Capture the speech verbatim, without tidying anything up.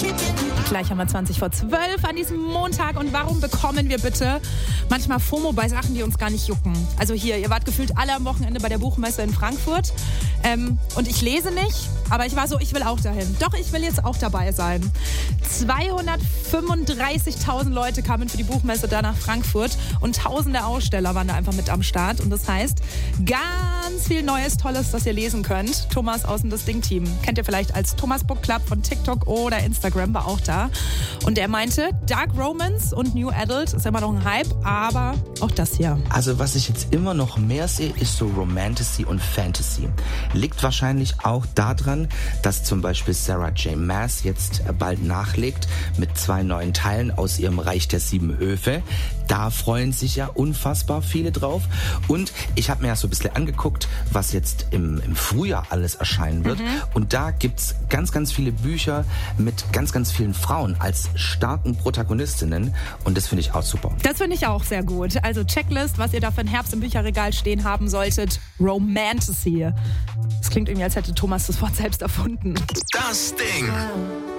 Gleich haben wir zwanzig vor zwölf an diesem Montag. Und warum bekommen wir bitte manchmal FOMO bei Sachen, die uns gar nicht jucken? Also hier, ihr wart gefühlt alle am Wochenende bei der Buchmesse in Frankfurt. Ähm, und ich lese nicht, aber ich war so, ich will auch dahin. Doch, ich will jetzt auch dabei sein. zweihundertfünfunddreißigtausend Leute kamen für die Buchmesse da nach Frankfurt und tausende Aussteller waren da einfach mit am Start. Und das heißt, ganz viel Neues, Tolles, das ihr lesen könnt. Thomas aus dem Das Ding-Team. Kennt ihr vielleicht als Thomas Book Club von TikTok oder Instagram, war auch da. Und er meinte, Dark Romance und New Adult ist immer noch ein Hype, aber auch das hier. Also was ich jetzt immer noch mehr sehe, ist so Romantasy und Fantasy. Liegt wahrscheinlich auch daran, dass zum Beispiel Sarah J. Maas jetzt bald nachlegt mit zwei neuen Teilen aus ihrem Reich der Sieben Höfe. Da freuen sich ja unfassbar viele drauf. Und ich habe mir ja so ein bisschen angeguckt, was jetzt im, im Frühjahr alles erscheinen wird. Mhm. Und da gibt's ganz, ganz viele Bücher mit ganz, ganz vielen Frauen als starken Protagonistinnen. Und das finde ich auch super. Das finde ich auch sehr gut. Also Checklist, was ihr da für einen Herbst im Bücherregal stehen haben solltet. Romantasy. Das klingt irgendwie, als hätte Thomas das Wort selbst erfunden. Das Ding.